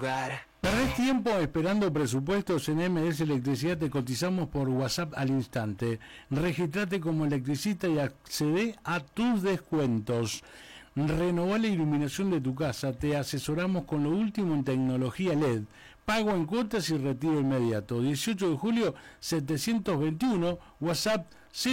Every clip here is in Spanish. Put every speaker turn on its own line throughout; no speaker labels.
hogar.
¿Perdés tiempo esperando presupuestos? En MS Electricidad te cotizamos por WhatsApp al instante. Registrate como electricista y accede a tus descuentos. Renová la iluminación de tu casa. Te asesoramos con lo último en tecnología LED. Pago en cuotas y retiro inmediato. 18 de julio 721, WhatsApp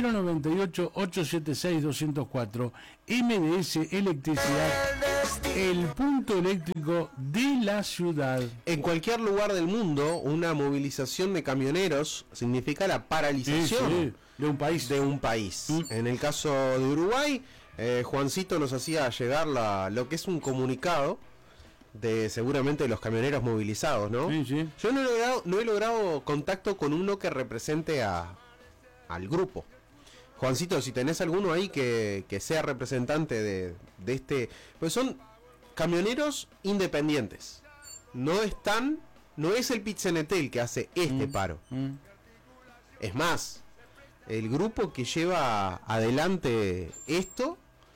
098-876-204. MDS Electricidad, el punto eléctrico de la ciudad.
En cualquier lugar del mundo, una movilización de camioneros significa la paralización
de un país.
En el caso de Uruguay, Juancito nos hacía llegar lo que es un comunicado de seguramente los camioneros movilizados, ¿no?
Sí, sí.
Yo no he logrado contacto con uno que represente al grupo. Juancito, si tenés alguno ahí que sea representante de este... Pues son camioneros independientes. No es el PIT-CNT el que hace este paro. Es más, el grupo que lleva adelante esto...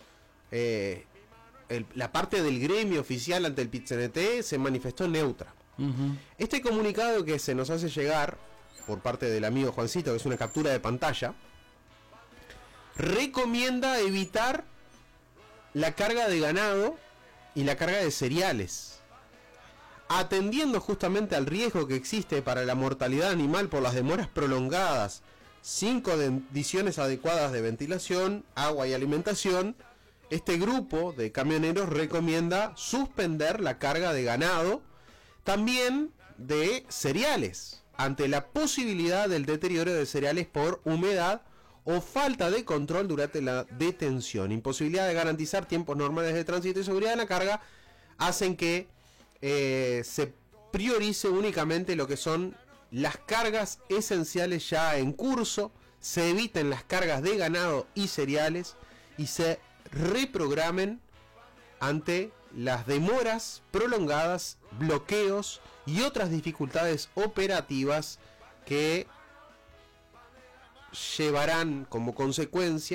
la parte del gremio oficial ante el PIT-CNT se manifestó neutra. Este comunicado que se nos hace llegar por parte del amigo Juancito, que es una captura de pantalla, recomienda evitar la carga de ganado y la carga de cereales, atendiendo justamente al riesgo que existe para la mortalidad animal por las demoras prolongadas, sin condiciones adecuadas de ventilación, agua y alimentación. Este grupo de camioneros recomienda suspender la carga de ganado, también de cereales, ante la posibilidad del deterioro de cereales por humedad o falta de control durante la detención. Imposibilidad de garantizar tiempos normales de tránsito y seguridad en la carga hacen que se priorice únicamente lo que son las cargas esenciales ya en curso, se eviten las cargas de ganado y cereales y se reprogramen ante las demoras prolongadas, bloqueos y otras dificultades operativas que llegarán como consecuencia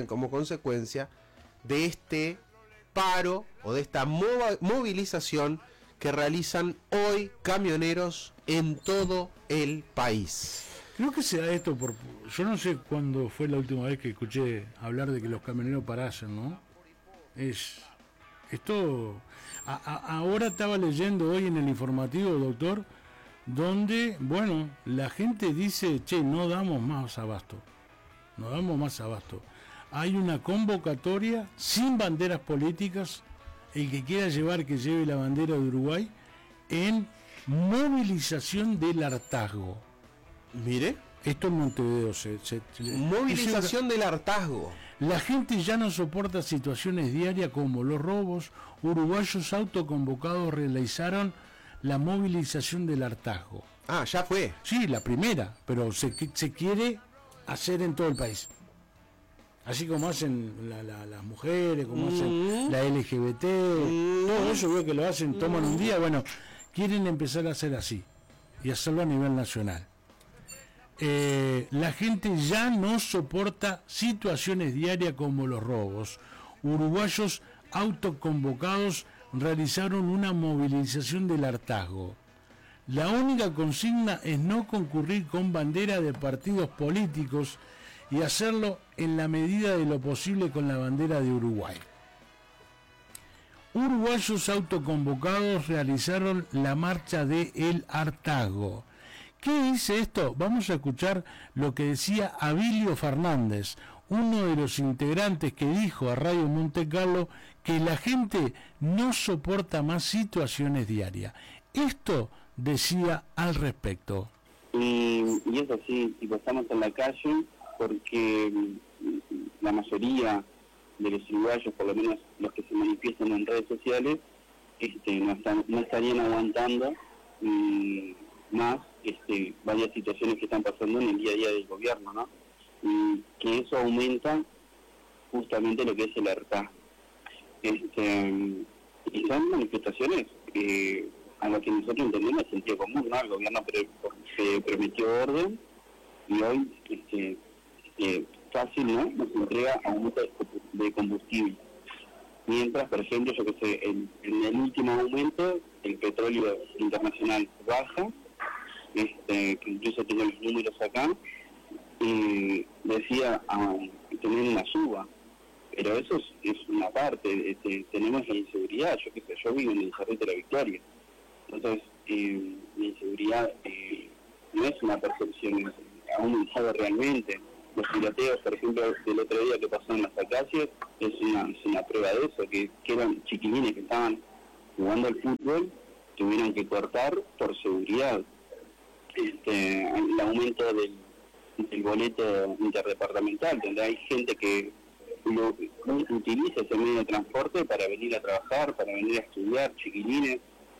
de este paro o de esta movilización que realizan hoy camioneros en todo el país.
Creo que sea esto yo no sé cuándo fue la última vez que escuché hablar de que los camioneros parasen, ¿no? Ahora estaba leyendo hoy en el informativo, doctor, donde, bueno, la gente dice, no damos más abasto. Hay una convocatoria sin banderas políticas, el que quiera llevar que lleve la bandera de Uruguay, en movilización del hartazgo.
Mire,
esto en Montevideo
movilización del hartazgo.
La gente ya no soporta situaciones diarias como los robos. Uruguayos autoconvocados realizaron la movilización del hartazgo.
Ah, ya fue.
Sí, la primera, pero se quiere hacer en todo el país. Así como hacen las mujeres, como hacen la LGBT, todo eso veo que lo hacen, toman un día, bueno, quieren empezar a hacer así y hacerlo a nivel nacional. La gente ya no soporta situaciones diarias como los robos. Uruguayos autoconvocados realizaron una movilización del hartazgo. La única consigna es no concurrir con bandera de partidos políticos y hacerlo en la medida de lo posible con la bandera de Uruguay. Uruguayos autoconvocados realizaron la marcha de El Hartazgo. ¿Qué dice esto? Vamos a escuchar lo que decía Abilio Fernández, uno de los integrantes que dijo a Radio Monte Carlo que la gente no soporta más situaciones diarias. Esto decía al respecto.
Y es así, tipo, estamos en la calle porque la mayoría de los uruguayos, por lo menos los que se manifiestan en redes sociales, no estarían aguantando más varias situaciones que están pasando en el día a día del gobierno, ¿no? Y que eso aumenta justamente lo que es el hartazgo. Y son manifestaciones a las que nosotros entendemos el sentido común, ¿no? El gobierno se prometió orden y hoy fácil, ¿no? Nos entrega aumento de combustible. Mientras, por ejemplo, yo que sé, en el último aumento el petróleo internacional baja, que incluso tengo los números acá, y decía tener una suba, pero eso es una parte. Tenemos la inseguridad. Yo vivo en el Cerrito de la Victoria, entonces la inseguridad no es una percepción, ha aumentado realmente. Los tiroteos, por ejemplo, del otro día que pasó en las acacias, es una prueba de eso, que eran chiquilines que estaban jugando al fútbol, tuvieron que cortar por seguridad. El aumento del boleto interdepartamental, donde hay gente que utiliza ese medio de transporte para venir a trabajar, para venir a estudiar, chiquilines.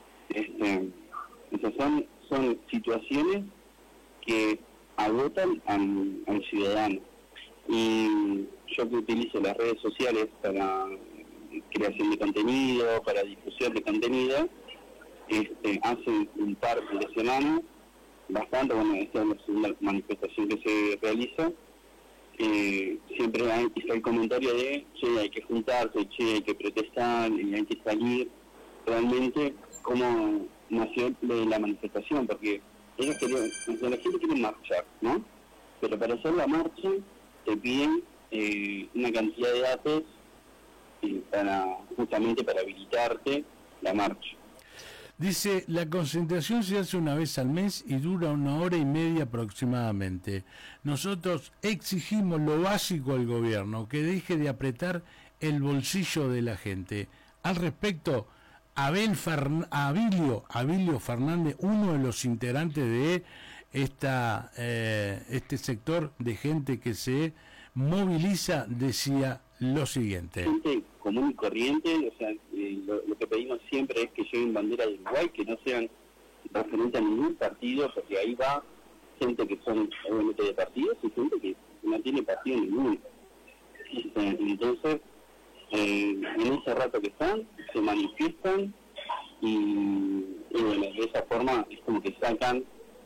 Esas son situaciones que agotan al ciudadano. Y yo que utilizo las redes sociales para creación de contenido, para difusión de contenido, hace un par de semanas, bastante, bueno, esta es la segunda manifestación que se realiza, siempre hay el comentario de, che, hay que juntarse, che, hay que protestar, y hay que salir. Realmente, cómo nació la manifestación, porque ellos querían, la gente quiere marchar, ¿no? Pero para hacer la marcha te piden una cantidad de datos justamente para habilitarte la marcha.
Dice, la concentración se hace una vez al mes y dura 1 hora y media aproximadamente. Nosotros exigimos lo básico al gobierno, que deje de apretar el bolsillo de la gente. Al respecto, Abilio Fernández, uno de los integrantes de este sector de gente que se moviliza, decía lo siguiente.
Gente común y corriente, o sea, lo que pedimos siempre es que lleven bandera de Uruguay, que no sean referentes a ningún partido, porque ahí va gente que son obviamente de partidos y gente que no tiene partido ninguno. Entonces, en ese rato que están, se manifiestan y bueno, de esa forma es como que sacan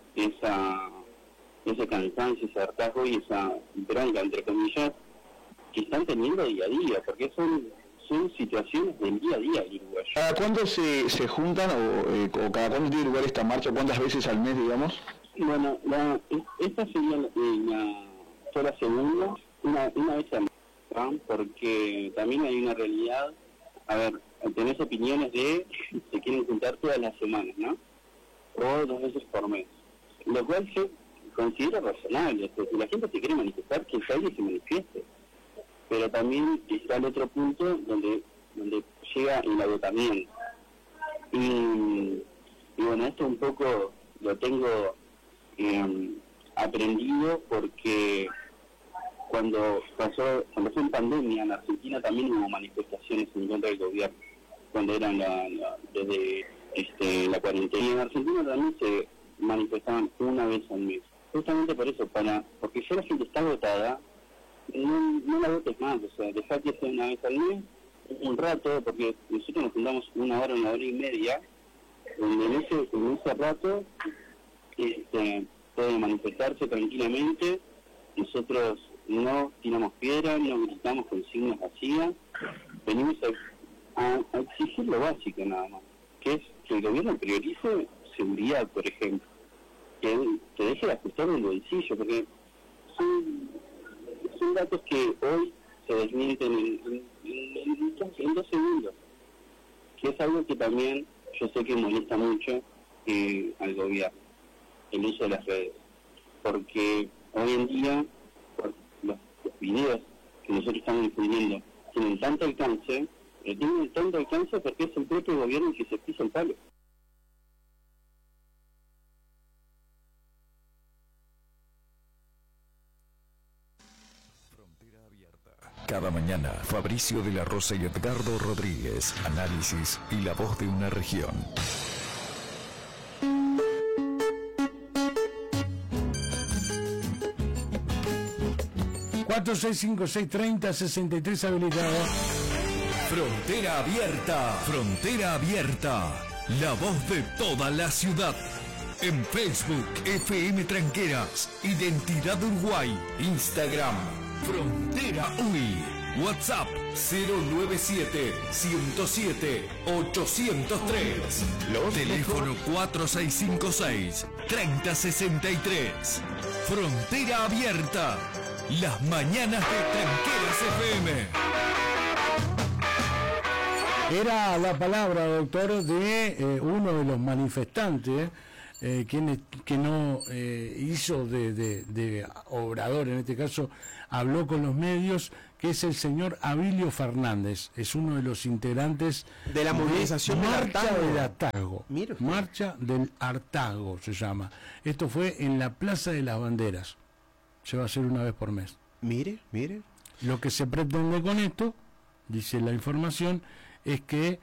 ese cansancio, ese hartazgo y esa bronca, entre comillas, que están teniendo día a día, porque son situaciones del día a día en Uruguay.
¿Cada cuándo se juntan o cada cuándo tiene lugar esta marcha? ¿Cuántas veces al mes, digamos?
Bueno, esta sería la segunda, una vez al mes, ¿no? Porque también hay una realidad, a ver, tenés opiniones de se quieren juntar todas las semanas, ¿no? O 2 veces por mes, lo cual se considera razonable. Si la gente se quiere manifestar, que salga y se manifieste. Pero también está el otro punto donde llega el agotamiento. Y bueno, esto un poco lo tengo aprendido porque cuando fue en pandemia en Argentina también hubo manifestaciones en contra del gobierno, cuando eran desde la cuarentena. Y en Argentina también se manifestaban una vez al mes. Justamente por eso, porque ya la gente está agotada, no la votes más, o sea, dejá que sea una vez al mes, un rato, porque nosotros nos juntamos 1 hora, 1 hora y media, donde en ese rato puede manifestarse tranquilamente. Nosotros no tiramos piedras, no gritamos consignas vacías, venimos a exigir lo básico nada más, que es que el gobierno priorice seguridad, por ejemplo, que deje de ajustar el bolsillo, porque son datos que hoy se desmienten en 2 segundos, que es algo que también yo sé que molesta mucho al gobierno, el uso de las redes, porque hoy en día los videos que nosotros estamos difundiendo tienen tanto alcance, pero tienen tanto alcance porque es el propio gobierno que se pisa el palo.
Cada mañana, Fabricio de la Rosa y Edgardo Rodríguez, análisis y la voz de una región.
...465630-63 habilitado.
Frontera abierta, frontera abierta. La voz de toda la ciudad. En Facebook, FM Tranqueras, Identidad Uruguay, Instagram, Frontera UI. WhatsApp 097-107-803. Teléfono 4656-3063. Frontera Abierta. Las mañanas de Tranqueras FM.
Era la palabra, doctor, de uno de los manifestantes, que no hizo de obrador, en este caso habló con los medios, que es el señor Abilio Fernández, es uno de los integrantes
de la movilización del
Hartazgo. Marcha del Hartazgo se llama. Esto fue en la Plaza de las Banderas. Se va a hacer una vez por mes.
Mire.
Lo que se pretende con esto, dice la información, es que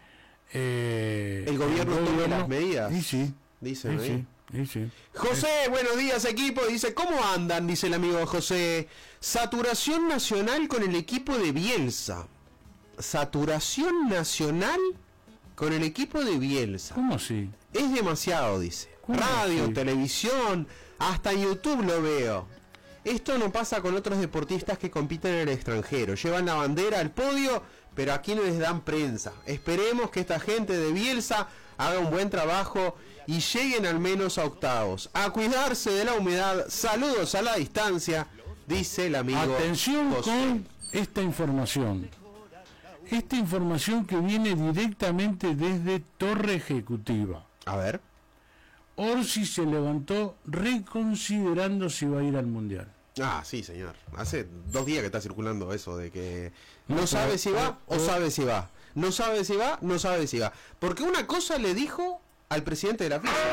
el gobierno tome las medidas.
Sí.
Dicen ahí.
Sí.
José, buenos días equipo, dice, ¿cómo andan? Dice el amigo José. Saturación nacional con el equipo de Bielsa. Saturación nacional con el equipo de Bielsa.
¿Cómo así?
Es demasiado, dice. Radio,
así?
Televisión, hasta YouTube lo veo. Esto no pasa con otros deportistas que compiten en el extranjero. Llevan la bandera al podio, pero aquí no les dan prensa. Esperemos que esta gente de Bielsa haga un buen trabajo y lleguen al menos a octavos. A cuidarse de la humedad. Saludos a la distancia, dice el amigo.
Atención
José.
con esta información. Esta información que viene directamente desde Torre Ejecutiva.
A ver.
Orsi se levantó reconsiderando si va a ir al Mundial.
Ah, sí, señor. Hace 2 días que está circulando eso de que no sabe si va o sabe si va. No sabe si va, no sabe si va. Porque una cosa le dijo al presidente de la FIFA.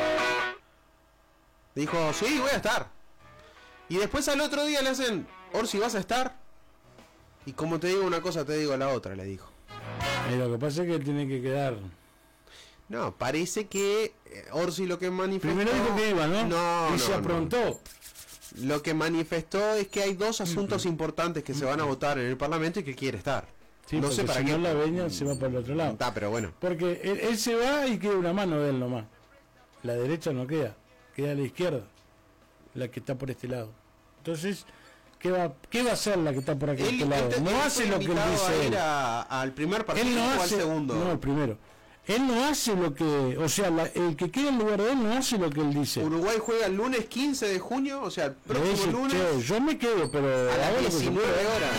Dijo, sí, voy a estar. Y después al otro día le hacen, Orsi, ¿vas a estar? Y como te digo una cosa, te digo la otra, le dijo.
Lo que pasa es que él tiene que quedar.
No, parece que Orsi lo que manifestó...
Primero dijo que iba, ¿no?
No,
y se aprontó.
Lo que manifestó es que hay 2 asuntos importantes que se van a votar en el Parlamento y que quiere estar.
Sí,
no sé para
si
qué.
no la veña se va por el otro lado.
Está, pero bueno.
Porque él se va y queda una mano de él nomás. La derecha no queda, queda a la izquierda, la que está por este lado. Entonces, ¿qué va a hacer la que está por aquí este lado? No hace lo que él dice él.
Al primer partido o al segundo.
No, al primero. Él no hace lo que, o sea, el que queda en lugar de él no hace lo que él dice.
Uruguay juega el lunes 15 de junio, o sea, el próximo lunes.
Che, yo me quedo, pero
a las 19
horas.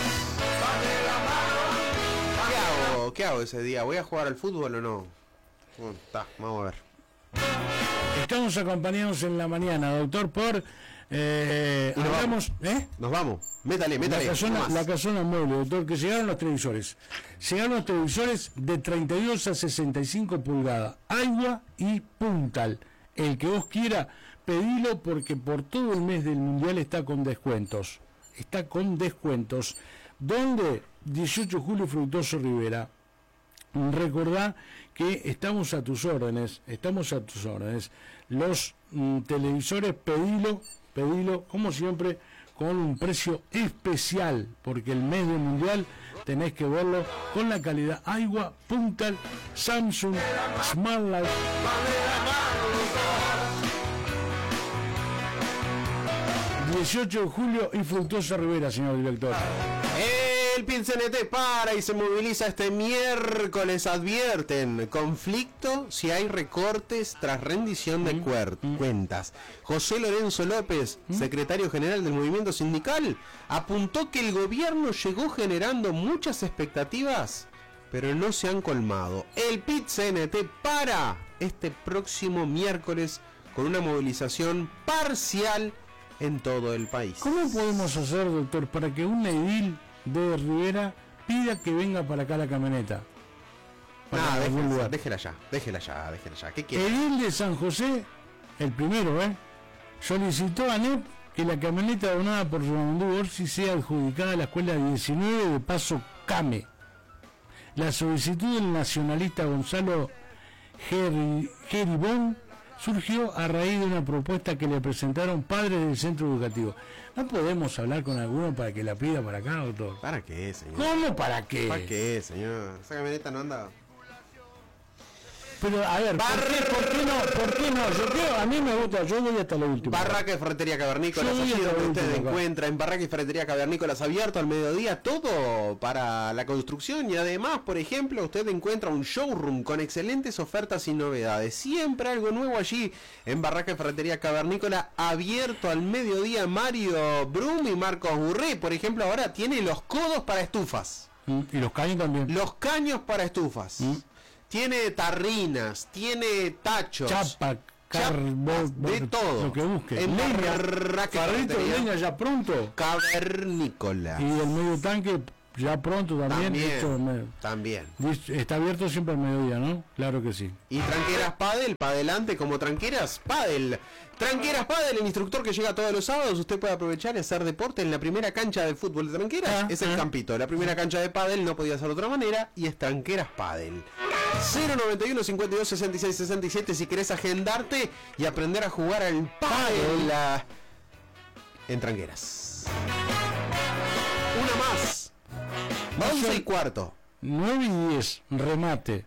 ¿Qué hago ese día? ¿Voy a jugar al fútbol o no? Vamos a ver.
Estamos acompañados en la mañana, doctor, por... hablamos,
Nos vamos. Métale.
La casona mueble, doctor, que llegaron los televisores. Llegaron los televisores de 32 a 65 pulgadas. Agua y Puntal. El que vos quiera, pedilo porque por todo el mes del Mundial está con descuentos. ¿Dónde? 18 de julio, Fructuoso Rivera. Recordá que estamos a tus órdenes. Los televisores, pedilo, como siempre, con un precio especial, porque el mes del Mundial tenés que verlo con la calidad Agua, Puntal, Samsung, Smart Life. 18 de julio y Fructuosa Rivera, señor director.
El PIT-CNT para y se moviliza este miércoles. Advierten conflicto si hay recortes tras rendición de cuentas. José Lorenzo López, secretario general del movimiento sindical, apuntó que el gobierno llegó generando muchas expectativas, pero no se han colmado. El PIT-CNT para este próximo miércoles con una movilización parcial en todo el país.
¿Cómo podemos hacer, doctor, para que un edil de Rivera pida que venga para acá la camioneta?
Déjela ya. ¿Qué quiere?
Edil de San José, el primero, solicitó a ANEP que la camioneta donada por Ramondú Orsi sea adjudicada a la escuela 19 de Paso Came. La solicitud del nacionalista Gonzalo Geribón surgió a raíz de una propuesta que le presentaron padres del centro educativo. ¿No podemos hablar con alguno para que la pida para acá, doctor?
¿Para qué, señor?
¿Cómo para qué?
¿Para qué, señor? Esa camioneta no anda.
Pero a ver, ¿por qué no? Yo creo, a mí me gusta, yo voy hasta lo último.
Barraca y Ferretería Cavernícolas, allí donde usted encuentra, en Barraca y Ferretería Cavernícolas, abierto al mediodía, todo para la construcción, y además, por ejemplo, usted encuentra un showroom con excelentes ofertas y novedades. Siempre algo nuevo allí en Barraca y Ferretería Cavernícola, abierto al mediodía. Mario Brum y Marcos Burré, por ejemplo, ahora tiene los codos para estufas.
Y los caños también.
Los caños para estufas. Tiene tarrinas, tiene tachos.
Chapa,
de todo.
Lo que busque.
En
Leña, carrito de leña ya pronto.
Cavernícola.
Y el medio tanque ya pronto también.
También.
Está abierto siempre al mediodía, ¿no? Claro que sí.
Y Tranqueras Padel, para adelante como Tranqueras Padel. Tranqueras Padel, el instructor que llega todos los sábados. Usted puede aprovechar y hacer deporte en la primera cancha de fútbol de Tranqueras. Es el campito. La primera cancha de pádel no podía ser de otra manera y es Tranqueras Padel. 091 52 66 67 si querés agendarte y aprender a jugar al pádel en Tranqueras. Una más. 11:15.
9:10, remate.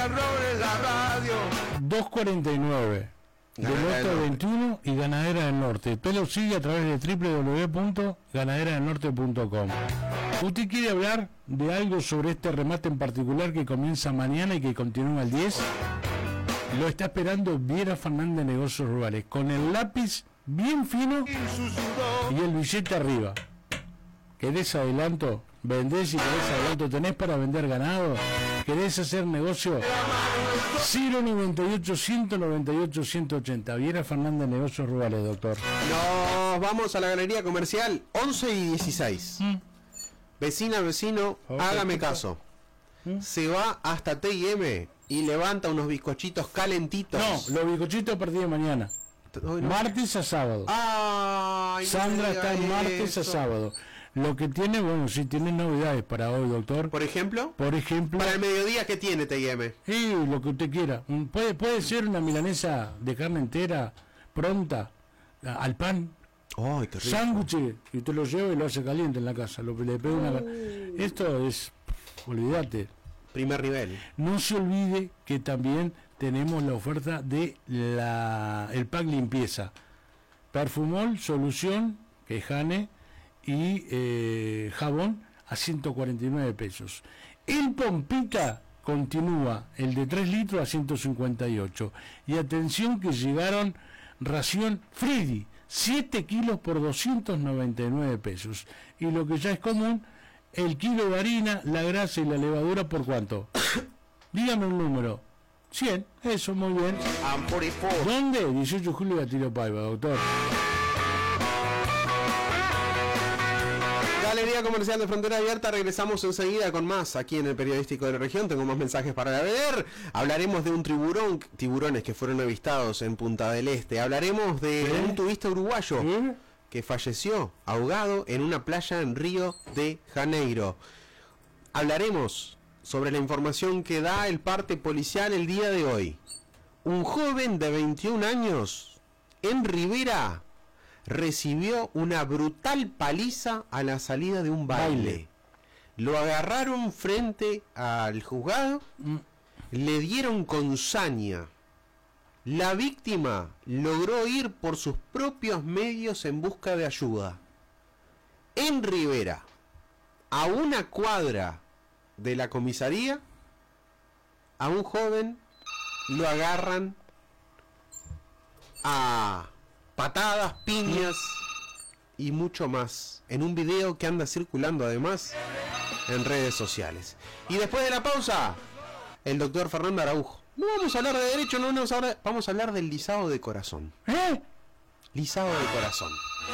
2:49. Del Otto 21 y Ganadera del Norte. Pelo sigue a través de www.ganaderadelnorte.com. ¿Usted quiere hablar de algo sobre este remate en particular que comienza mañana y que continúa el 10? Lo está esperando Viera Fernández de Negocios Rurales, con el lápiz bien fino y el billete arriba. ¿Querés adelanto? ¿Vendés y querés adelanto? ¿Tenés para vender ganado? ¿Querés hacer negocio? 098 198 180. Viera Fernández Negocios Rurales, doctor.
Nos vamos a la galería comercial 11:16. Vecina, vecino, hágame caso. Se va hasta T&M y levanta unos bizcochitos calentitos.
No, los bizcochitos a partir de mañana.
No.
Martes a sábado.
Ay,
Sandra está en martes a sábado. Lo que tiene, bueno, sí tiene novedades para hoy, doctor.
¿Por ejemplo?
Para
el mediodía, ¿qué tiene T&M?
Sí, lo que usted quiera. Puede ser una milanesa de carne entera, pronta, al pan.
¡Ay, qué rico!
Sándwich, y usted lo lleva y lo hace caliente en la casa. Le pega una... Esto es... Olvídate.
Primer nivel.
No se olvide que también tenemos la oferta de el pack limpieza. Perfumol, solución, quejane y jabón a 149 pesos. El Pompita continúa, el de 3 litros a 158. Y atención que llegaron ración Freddy, 7 kilos por 299 pesos. Y lo que ya es común, el kilo de harina, la grasa y la levadura, ¿por cuánto? Dígame un número. 100, eso, muy bien. ¿Dónde? 18 de julio de Tiro Paiva, doctor.
Galería Comercial de Frontera Abierta, regresamos enseguida con más aquí en el Periodístico de la Región. Tengo más mensajes para leer. Hablaremos de un tiburones que fueron avistados en Punta del Este. Hablaremos de un turista uruguayo que falleció ahogado en una playa en Río de Janeiro. Hablaremos sobre la información que da el parte policial el día de hoy. Un joven de 21 años en Rivera recibió una brutal paliza a la salida de un baile. Lo agarraron frente al juzgado, le dieron con saña. La víctima logró ir por sus propios medios en busca de ayuda. En Rivera, a una cuadra de la comisaría, a un joven lo agarran a patadas, piñas y mucho más, en un video que anda circulando además en redes sociales. Y después de la pausa, el doctor Fernando Araujo. No vamos a hablar de derecho, vamos a hablar del lisado de corazón. Lisado de corazón.